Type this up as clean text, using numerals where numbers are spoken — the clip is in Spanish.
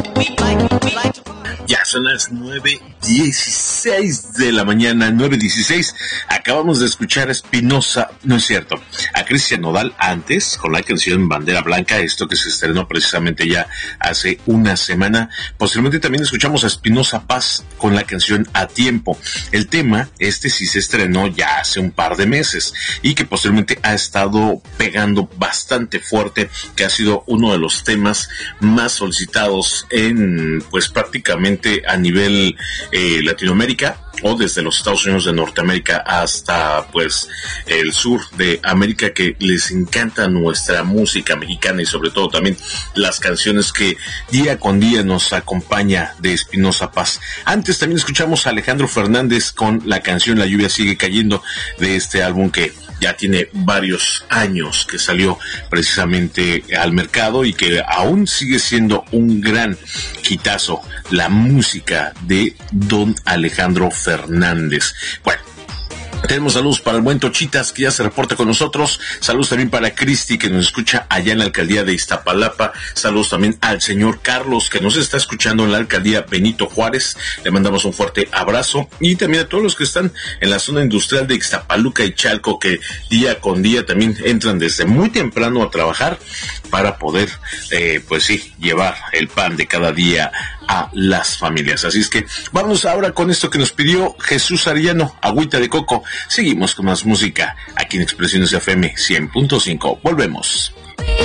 Ya son las 9:16 de la mañana, 9:16. Acabamos de escuchar a Espinosa, no es cierto, a Cristian Nodal antes, con la canción Bandera Blanca, esto que se estrenó precisamente ya hace una semana. Posteriormente también escuchamos a Espinosa Paz con la canción A Tiempo. El tema, sí se estrenó ya hace un par de meses y que posteriormente ha estado pegando bastante fuerte, que ha sido uno de los temas más solicitados en, pues prácticamente a nivel Latinoamérica, o desde los Estados Unidos de Norteamérica hasta pues el sur de América, que les encanta nuestra música mexicana y sobre todo también las canciones que día con día nos acompaña de Espinosa Paz. Antes también escuchamos a Alejandro Fernández con la canción La lluvia sigue cayendo, de este álbum que ya tiene varios años que salió precisamente al mercado y que aún sigue siendo un gran hitazo, la música de don Alejandro Fernández. Bueno, tenemos saludos para el buen Tochitas, que ya se reporta con nosotros. Saludos también para Cristi, que nos escucha allá en la alcaldía de Iztapalapa. Saludos también al señor Carlos, que nos está escuchando en la alcaldía Benito Juárez. Le mandamos un fuerte abrazo. Y también a todos los que están en la zona industrial de Ixtapaluca y Chalco, que día con día también entran desde muy temprano a trabajar para poder, pues sí, llevar el pan de cada día a las familias. Así es que vamos ahora con esto que nos pidió Jesús Arellano, Agüita de Coco. Seguimos con más música aquí en Expresiones FM 100.5. Volvemos.